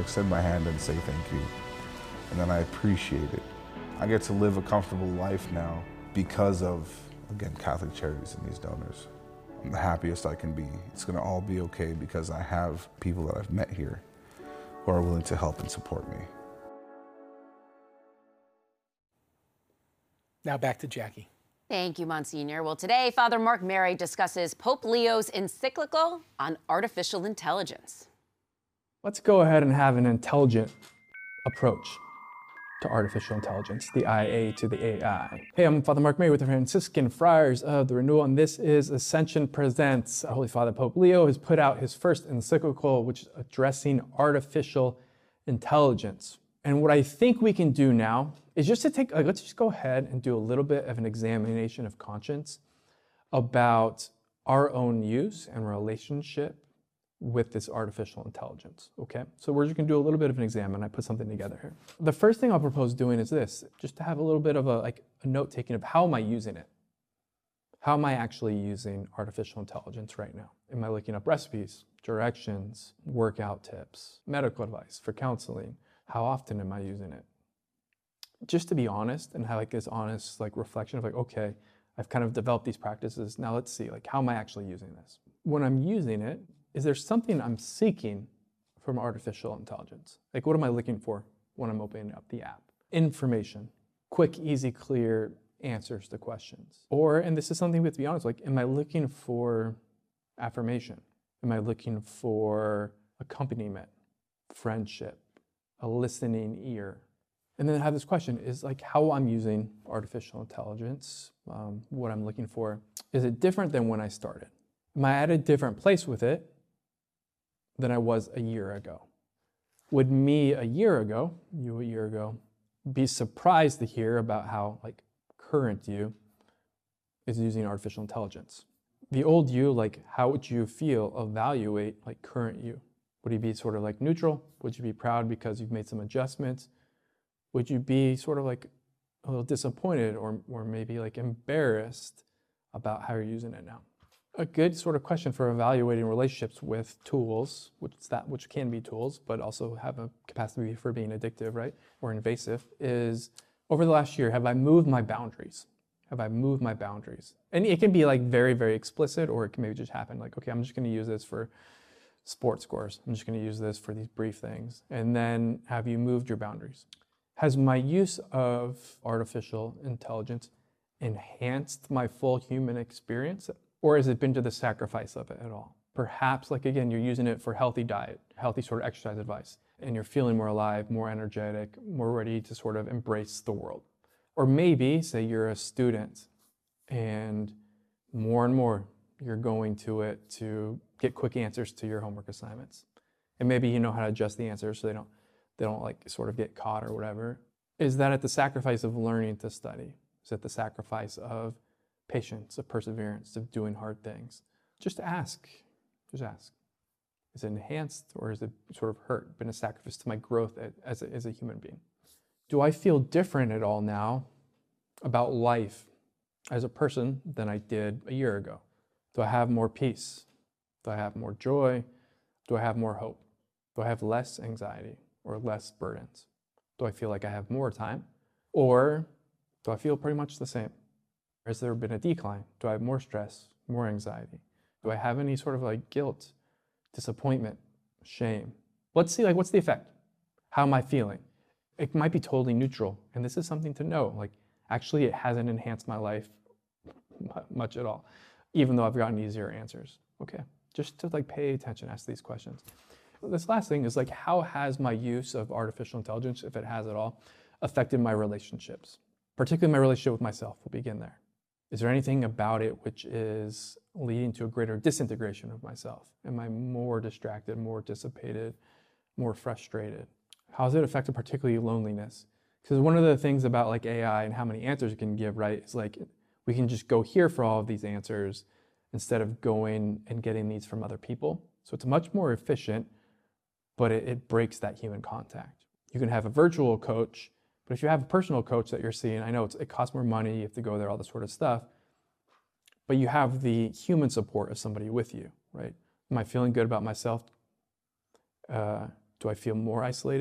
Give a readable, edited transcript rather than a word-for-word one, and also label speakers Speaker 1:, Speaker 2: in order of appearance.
Speaker 1: extend my hand and say thank you. And then I appreciate it. I get to live a comfortable life now because of, again, Catholic Charities and these donors. I'm the happiest I can be. It's gonna all be okay because I have people that I've met here who are willing to help and support me.
Speaker 2: Now back to Jackie.
Speaker 3: Thank you, Monsignor. Well, today, Father Mark Mary discusses Pope Leo's encyclical on artificial intelligence.
Speaker 4: Let's go ahead and have an intelligent approach to artificial intelligence, the IA to the AI. Hey, I'm Father Mark Mary with the Franciscan Friars of the Renewal, and this is Ascension Presents. Holy Father Pope Leo has put out his first encyclical, which is addressing artificial intelligence. And what I think we can do now is just to take, let's just go ahead and do a little bit of an examination of conscience about our own use and relationship with this artificial intelligence, okay? So we're just gonna do a little bit of an exam, and I put something together here. The first thing I'll propose doing is this, just to have a little bit of a note taking of how am I using it? How am I actually using artificial intelligence right now? Am I looking up recipes, directions, workout tips, medical advice for counseling? How often am I using it? Just to be honest and have like this honest reflection of okay, I've kind of developed these practices. Now let's see, how am I actually using this? When I'm using it, is there something I'm seeking from artificial intelligence? What am I looking for when I'm opening up the app? Information, quick, easy, clear answers to questions. Or, and this is something we have to be honest, am I looking for affirmation? Am I looking for accompaniment, friendship, a listening ear? And then I have this question, is how I'm using artificial intelligence, what I'm looking for, is it different than when I started? Am I at a different place with it than I was a year ago? Would me a year ago, you a year ago, be surprised to hear about how current you is using artificial intelligence? The old you, how would you feel, evaluate current you? Would you be sort of neutral? Would you be proud because you've made some adjustments? Would you be sort of a little disappointed or maybe embarrassed about how you're using it now? A good sort of question for evaluating relationships with tools, which can be tools, but also have a capacity for being addictive, right? Or invasive, is over the last year, have I moved my boundaries? Have I moved my boundaries? And it can be very, very explicit, or it can maybe just happen okay, I'm just gonna use this for sports scores. I'm just gonna use this for these brief things. And then have you moved your boundaries? Has my use of artificial intelligence enhanced my full human experience? Or has it been to the sacrifice of it at all? Perhaps, again, you're using it for healthy diet, healthy sort of exercise advice, and you're feeling more alive, more energetic, more ready to sort of embrace the world. Or maybe, say you're a student, and more you're going to it to get quick answers to your homework assignments. And maybe you know how to adjust the answers so they don't sort of get caught or whatever. Is that at the sacrifice of learning to study? Is it the sacrifice of patience, of perseverance, of doing hard things? Just ask. Is it enhanced, or is it sort of hurt, been a sacrifice to my growth as a human being? Do I feel different at all now about life as a person than I did a year ago? Do I have more peace? Do I have more joy? Do I have more hope? Do I have less anxiety or less burdens? Do I feel like I have more time? Or do I feel pretty much the same? Has there been a decline? Do I have more stress, more anxiety? Do I have any sort of guilt, disappointment, shame? Let's see, what's the effect? How am I feeling? It might be totally neutral, and this is something to know. Actually, it hasn't enhanced my life much at all, even though I've gotten easier answers. Okay, just to pay attention, ask these questions. This last thing is how has my use of artificial intelligence, if it has at all, affected my relationships? Particularly my relationship with myself. We'll begin there. Is there anything about it which is leading to a greater disintegration of myself? Am I more distracted, more dissipated, more frustrated? How has it affected particularly loneliness? Because one of the things about AI and how many answers it can give, right, is we can just go here for all of these answers instead of going and getting these from other people. So it's much more efficient, but it breaks that human contact. You can have a virtual coach, but if you have a personal coach that you're seeing, I know it costs more money, you have to go there, all this sort of stuff, but you have the human support of somebody with you, right? Am I feeling good about myself? Do Do I feel more isolated?